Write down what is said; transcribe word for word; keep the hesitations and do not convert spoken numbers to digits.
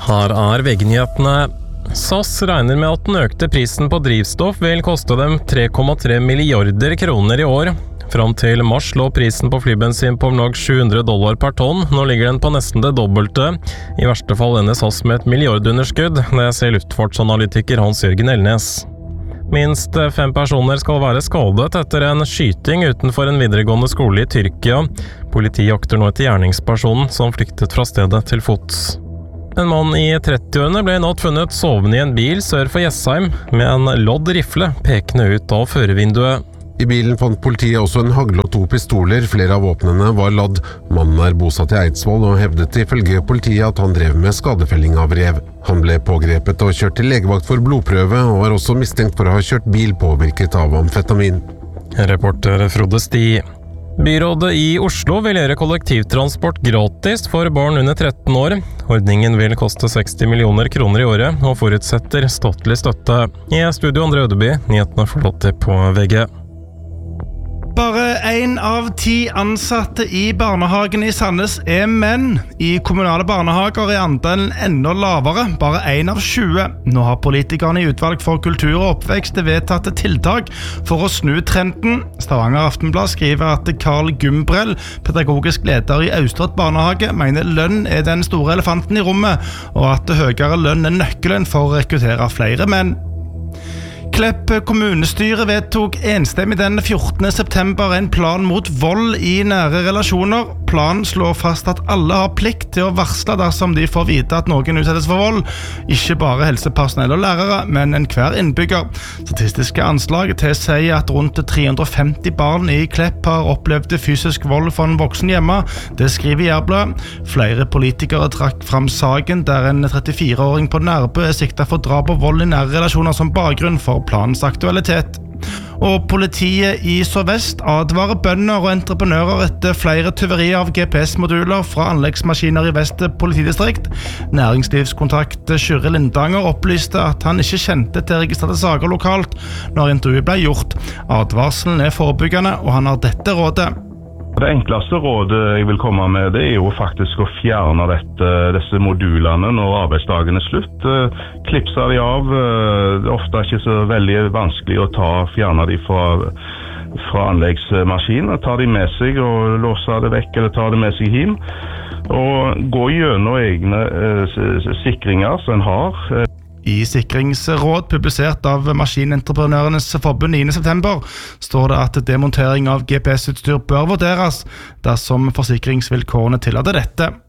Her er V G-nyhetene. S A S regner med at den økte prisen på drivstoff vil koste dem tre komma tre milliarder kroner i år. Fram til mars lå prisen på flybensin på om lag sju hundre dollar per tonn. Nå ligger den på nesten det dobbelte. I verste fall ender S A S med et milliardunderskudd, det sier luftfartsanalytiker Hans-Jørgen Elnes. Minst fem personer skal være skadet etter en skyting utenfor en videregående skole i Tyrkia. Politiet jakter nå etter gjerningspersonen som flyktet fra stedet til fots. En mann i trettiårene ble natt funnet sovende i en bil sør for Jessheim med en lodd rifle pekende ut av førervinduet. I bilen fant politiet også en hagle og to pistoler. Flere av våpnene var ladd. Mannen er bosatt i Eidsvoll og hevdet ifølge politiet at han drev med skadefelling av rev. Han ble pågrepet og kjørt til legevakt for blodprøve, og er også mistenkt for å ha kjørt bil påvirket av amfetamin. Reporter Frode Sti. Byrådet i Oslo vil gjøre kollektivtransport gratis for barn under tretten år. Ordningen vil koste seksti millioner kroner i året, og forutsetter statlig støtte. I studio Andre Ødeby, nyhetene forlatt på V G. Bare en av ti ansatte i barnehagen i Sandnes er menn. I kommunale barnehager er andelen enda lavere, bare en av tjue. Nå har politikerne i utvalg for kultur og oppvekst vedtatt tiltak for å snu trenden. Stavanger Aftenblad skriver at Carl Gumbrell, pedagogisk leder i Austrått barnehage, mener lønn er den store elefanten i rommet, og at høyere lønn er nøkkelen for å rekruttere flere menn. Klepp kommunestyre vedtok enstemmig den fjortende september en plan mot vold i nære relasjoner. Planen slår fast at alle har plikt til å varsle dersom de får vite at noen utsettes for vold. Ikke bare helsepersonell og lærere, men enhver innbygger. Statistiske anslag tilsier at rundt tre hundre og femti barn i Klepp har opplevd fysisk vold fra en voksen hjemme. Det skriver Jærbladet. Flere politikere trakk fram saken der en trettifire-åring på Nærbø er siktet for drap og vold i nære relasjoner som bakgrunn for planens aktualitet. Og politiet i Sør-Vest advarer bønder og entreprenører etter flere tyverier av G P S-moduler fra anleggsmaskiner i Vest politidistrikt. Næringslivskontakt Kyrre Lindanger opplyste at han ikke kjente til registrerte saker lokalt når intervjuet ble gjort. Advarselen er forebyggende, og han har dette rådet. Det enkleste rådet jeg vil komme med, det er jo faktisk å fjerne dette, disse modulene når arbeidsdagen er slutt. Klipse de av. Det er ofte ikke så veldig vanskelig å ta, fjerne de fra, fra anleggsmaskinen. Ta de med seg og låse det vekk, eller ta det med seg hjem. Og gå gjennom egne eh, sikringer som en har. I sikringsråd publisert av Maskinentreprenørenes forbund niende september står det at demontering av G P S-utstyr bør vurderes dersom forsikringsvilkårene tillater dette.